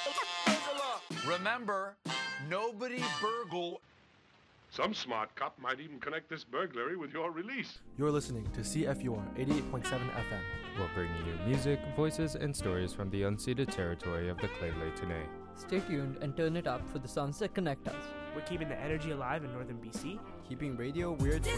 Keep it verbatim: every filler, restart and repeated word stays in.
Remember, nobody burgle. Some smart cop might even connect this burglary with your release. You're listening to C F U R eighty-eight point seven F M. We're bringing you music, voices, and stories from the unceded territory of the Lheidli T'enneh. Stay tuned and turn it up for the sounds that connect us. We're keeping the energy alive in northern B C. Keeping radio weird for